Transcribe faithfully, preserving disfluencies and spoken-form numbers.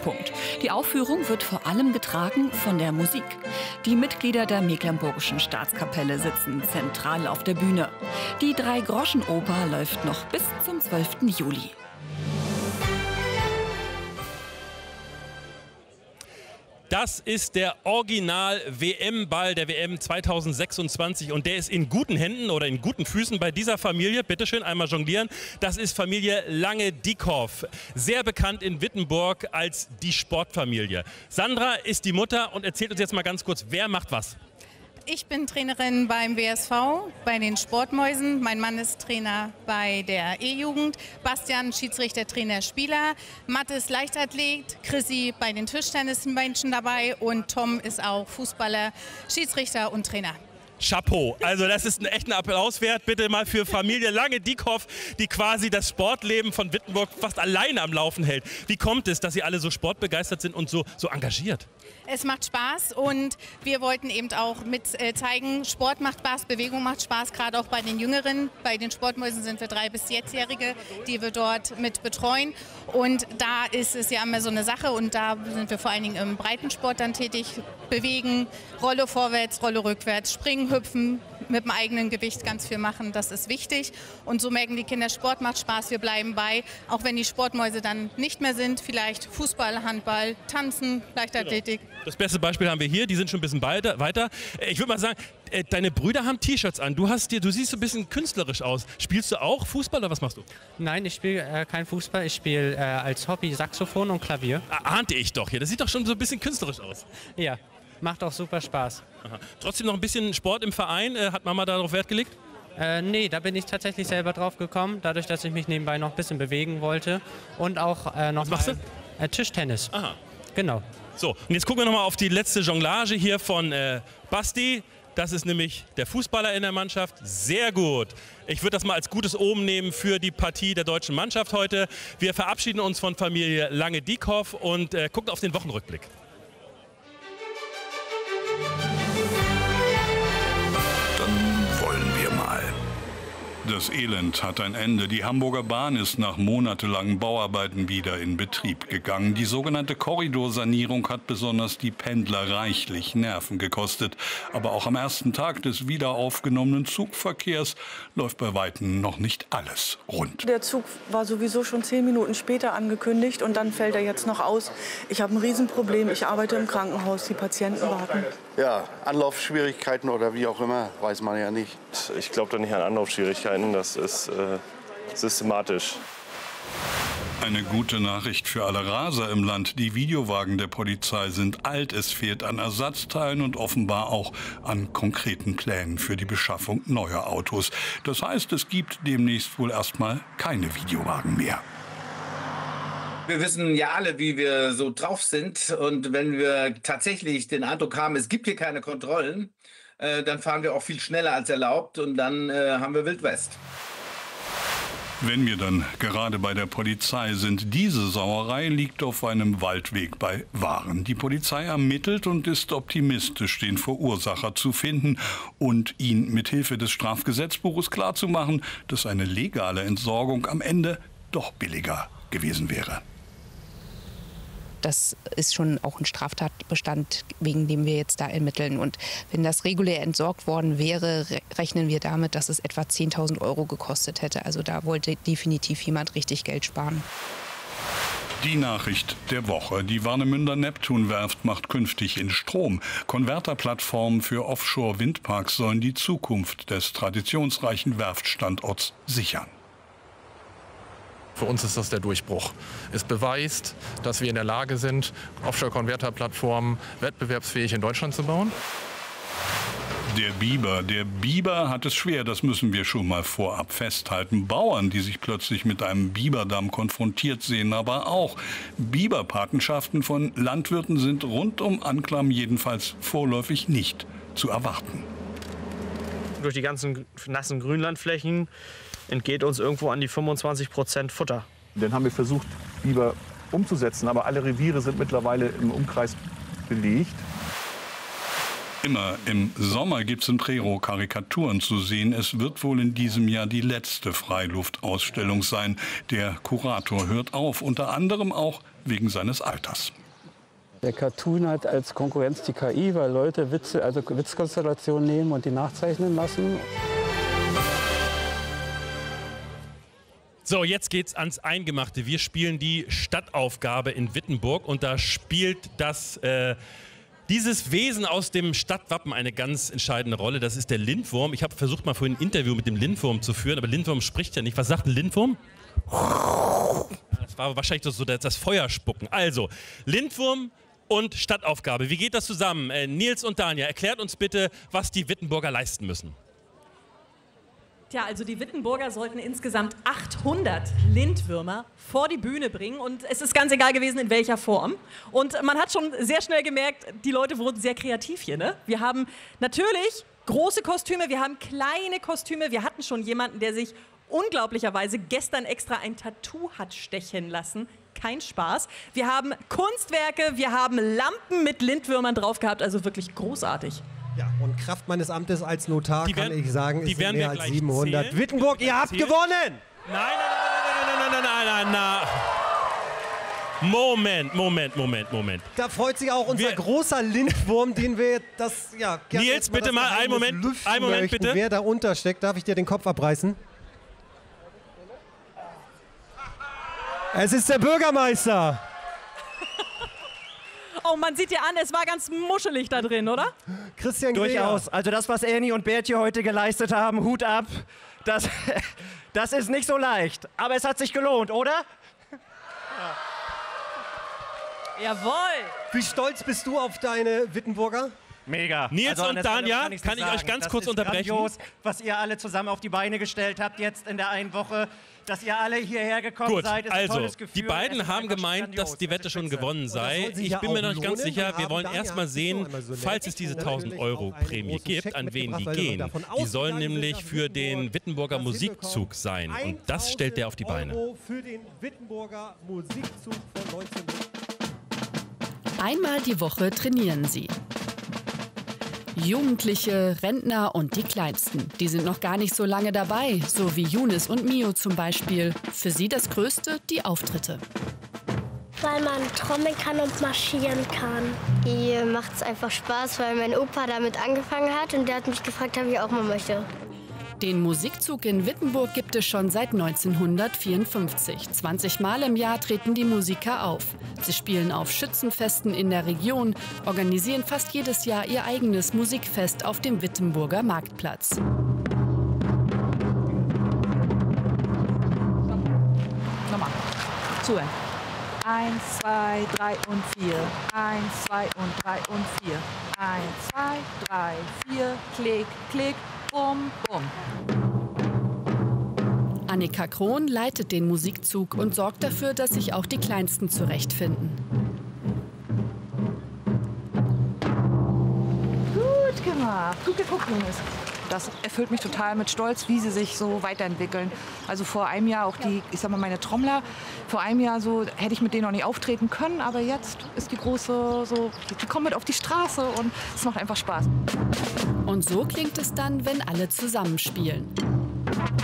Punkt. Die Aufführung wird vor allem getragen von der Musik. Die Mitglieder der Mecklenburgischen Staatskapelle sitzen zentral auf der Bühne. Die Drei-Groschen-Oper läuft noch bis zum zwölften Juli. Das ist der Original-W M-Ball der W M zweitausendsechsundzwanzig und der ist in guten Händen oder in guten Füßen bei dieser Familie. Bitte schön, einmal jonglieren. Das ist Familie Lange-Diekhoff, sehr bekannt in Wittenburg als die Sportfamilie. Sandra ist die Mutter und erzählt uns jetzt mal ganz kurz, wer macht was? Ich bin Trainerin beim W S V, bei den Sportmäusen. Mein Mann ist Trainer bei der E-Jugend. Bastian, Schiedsrichter, Trainer, Spieler. Matt ist Leichtathlet. Chrissy bei den Tischtennismenschen dabei. Und Tom ist auch Fußballer, Schiedsrichter und Trainer. Chapeau. Also das ist ein echter Applaus wert. Bitte mal für Familie Lange-Diekhoff, die quasi das Sportleben von Wittenburg fast alleine am Laufen hält. Wie kommt es, dass Sie alle so sportbegeistert sind und so, so engagiert? Es macht Spaß und wir wollten eben auch mit äh, zeigen, Sport macht Spaß, Bewegung macht Spaß, gerade auch bei den Jüngeren. Bei den Sportmäusen sind wir drei bis sechsjährige, die wir dort mit betreuen. Und da ist es ja immer so eine Sache und da sind wir vor allen Dingen im Breitensport dann tätig. Bewegen, Rolle vorwärts, Rolle rückwärts, springen, hüpfen, mit dem eigenen Gewicht ganz viel machen, das ist wichtig. Und so merken die Kinder, Sport macht Spaß, wir bleiben bei. Auch wenn die Sportmäuse dann nicht mehr sind, vielleicht Fußball, Handball, Tanzen, Leichtathletik. Das beste Beispiel haben wir hier, die sind schon ein bisschen weiter. Ich würde mal sagen, deine Brüder haben T-Shirts an, du, hast dir, du siehst so ein bisschen künstlerisch aus. Spielst du auch Fußball oder was machst du? Nein, ich spiele äh, kein Fußball, ich spiele äh, als Hobby Saxophon und Klavier. Ah, ahnte ich doch hier, das sieht doch schon so ein bisschen künstlerisch aus. Ja, macht auch super Spaß. Aha. Trotzdem noch ein bisschen Sport im Verein, äh, hat Mama darauf Wert gelegt? Äh, nee, da bin ich tatsächlich selber drauf gekommen, dadurch, dass ich mich nebenbei noch ein bisschen bewegen wollte. Und auch äh, noch was machst mal, du? Äh, Tischtennis. Aha. Genau. So, und jetzt gucken wir noch mal auf die letzte Jonglage hier von äh, Basti. Das ist nämlich der Fußballer in der Mannschaft. Sehr gut. Ich würde das mal als gutes Omen nehmen für die Partie der deutschen Mannschaft heute. Wir verabschieden uns von Familie Lange-Diekhoff und äh, gucken auf den Wochenrückblick. Dann wollen wir mal. Das Elend hat ein Ende. Die Hamburger Bahn ist nach monatelangen Bauarbeiten wieder in Betrieb gegangen. Die sogenannte Korridorsanierung hat besonders die Pendler reichlich Nerven gekostet. Aber auch am ersten Tag des wiederaufgenommenen Zugverkehrs läuft bei Weitem noch nicht alles rund. Der Zug war sowieso schon zehn Minuten später angekündigt und dann fällt er jetzt noch aus. Ich habe ein Riesenproblem. Ich arbeite im Krankenhaus. Die Patienten warten. Ja, Anlaufschwierigkeiten oder wie auch immer, weiß man ja nicht. Ich glaube da nicht an Anlaufschwierigkeiten, das ist äh, systematisch. Eine gute Nachricht für alle Raser im Land. Die Videowagen der Polizei sind alt. Es fehlt an Ersatzteilen und offenbar auch an konkreten Plänen für die Beschaffung neuer Autos. Das heißt, es gibt demnächst wohl erstmal keine Videowagen mehr. Wir wissen ja alle, wie wir so drauf sind. Und wenn wir tatsächlich den Eindruck haben, es gibt hier keine Kontrollen, äh, dann fahren wir auch viel schneller als erlaubt und dann äh, haben wir Wildwest. Wenn wir dann gerade bei der Polizei sind, diese Sauerei liegt auf einem Waldweg bei Waren. Die Polizei ermittelt und ist optimistisch, den Verursacher zu finden und ihn mit Hilfe des Strafgesetzbuches klarzumachen, dass eine legale Entsorgung am Ende doch billiger gewesen wäre. Das ist schon auch ein Straftatbestand, wegen dem wir jetzt da ermitteln. Und wenn das regulär entsorgt worden wäre, rechnen wir damit, dass es etwa zehntausend Euro gekostet hätte. Also da wollte definitiv jemand richtig Geld sparen. Die Nachricht der Woche. Die Warnemünder Neptun-Werft macht künftig in Strom. Konverterplattformen für Offshore-Windparks sollen die Zukunft des traditionsreichen Werftstandorts sichern. Für uns ist das der Durchbruch. Es beweist, dass wir in der Lage sind, Offshore-Konverterplattformen wettbewerbsfähig in Deutschland zu bauen. Der Biber. Der Biber hat es schwer, das müssen wir schon mal vorab festhalten. Bauern, die sich plötzlich mit einem Biberdamm konfrontiert sehen, aber auch Biberpatenschaften von Landwirten sind rund um Anklam jedenfalls vorläufig nicht zu erwarten. Durch die ganzen nassen Grünlandflächen entgeht uns irgendwo an die fünfundzwanzig Prozent Futter. Dann haben wir versucht, Biber umzusetzen, aber alle Reviere sind mittlerweile im Umkreis belegt. Immer im Sommer gibt es in Prerow Karikaturen zu sehen. Es wird wohl in diesem Jahr die letzte Freiluftausstellung sein. Der Kurator hört auf, unter anderem auch wegen seines Alters. Der Cartoon hat als Konkurrenz die K I, weil Leute Witze, also Witzkonstellationen nehmen und die nachzeichnen lassen. So, jetzt geht's ans Eingemachte. Wir spielen die Stadtaufgabe in Wittenburg und da spielt das, äh, dieses Wesen aus dem Stadtwappen eine ganz entscheidende Rolle. Das ist der Lindwurm. Ich habe versucht, mal vorhin ein Interview mit dem Lindwurm zu führen, aber Lindwurm spricht ja nicht. Was sagt ein Lindwurm? Das war wahrscheinlich so das, das Feuerspucken. Also, Lindwurm und Stadtaufgabe. Wie geht das zusammen? Äh, Nils und Danja, erklärt uns bitte, was die Wittenburger leisten müssen. Tja, also die Wittenburger sollten insgesamt achthundert Lindwürmer vor die Bühne bringen und es ist ganz egal gewesen, in welcher Form. Und man hat schon sehr schnell gemerkt, die Leute wurden sehr kreativ hier, ne? Wir haben natürlich große Kostüme, wir haben kleine Kostüme, wir hatten schon jemanden, der sich unglaublicherweise gestern extra ein Tattoo hat stechen lassen. Kein Spaß. Wir haben Kunstwerke, wir haben Lampen mit Lindwürmern drauf gehabt, also wirklich großartig. Ja, und Kraft meines Amtes als Notar Die werden, kann ich sagen, die es sind mehr als gleich siebenhundert. zählen. Wittenburg, ihr habt Zählen. gewonnen! Nein, nein, nein, nein, nein, nein, nein, nein, nein. Moment, Moment, Moment, Moment. Da freut sich auch unser wir, großer Lindwurm, den wir das, ja... Nils, bitte mal einen Moment, einen Moment möchten. bitte. Wer da untersteckt, darf ich dir den Kopf abreißen? Es ist der Bürgermeister! Oh, man sieht dir an, es war ganz muschelig da drin, oder? Christian Durchaus. Also das, was Ernie und Bert hier heute geleistet haben, Hut ab. Das, das ist nicht so leicht. Aber es hat sich gelohnt, oder? Ja. Jawohl. Wie stolz bist du auf deine Wittenburger? Mega. Nils also und Danja, kann ich, kann ich euch ganz das kurz ist unterbrechen? Grandios, was ihr alle zusammen auf die Beine gestellt habt jetzt in der einen Woche. Dass ihr alle hierher gekommen Gut, seid, ist ein also, tolles Gefühl. die beiden Es haben ist gemeint, grandios. dass die Wette schon gewonnen sei. Ich ja bin mir noch auch nicht ganz lohnen. sicher. Wir Wir wollen haben erst mal Danja, sehen, bist du so falls es diese tausend Euro Prämie gibt, an wen die gehen. Die sollen nämlich für den Wittenburger Musikzug sein. Und das stellt der auf die Beine. Für den Wittenburger Musikzug von neunzehn. Einmal die Woche trainieren sie. Jugendliche, Rentner und die Kleinsten. Die sind noch gar nicht so lange dabei, so wie Younes und Mio zum Beispiel. Für sie das Größte, die Auftritte. Weil man trommeln kann und marschieren kann. Mir macht es einfach Spaß, weil mein Opa damit angefangen hat und der hat mich gefragt, ob ich auch mal möchte. Den Musikzug in Wittenburg gibt es schon seit neunzehnhundertvierundfünfzig. zwanzig Mal im Jahr treten die Musiker auf. Sie spielen auf Schützenfesten in der Region, organisieren fast jedes Jahr ihr eigenes Musikfest auf dem Wittenburger Marktplatz. Nochmal. Zuhören. Eins, zwei, drei und vier. Eins, zwei und drei und vier. Eins, zwei, drei, vier. Klick, klick. Bum, bum. Annika Krohn leitet den Musikzug und sorgt dafür, dass sich auch die Kleinsten zurechtfinden. Gut gemacht. Gut geguckt, Jungs. Das erfüllt mich total mit Stolz, wie sie sich so weiterentwickeln. Also vor einem Jahr auch die, ich sag mal, meine Trommler, vor einem Jahr so hätte ich mit denen noch nicht auftreten können, aber jetzt ist die große so, die kommen mit auf die Straße und es macht einfach Spaß. Und so klingt es dann, wenn alle zusammenspielen.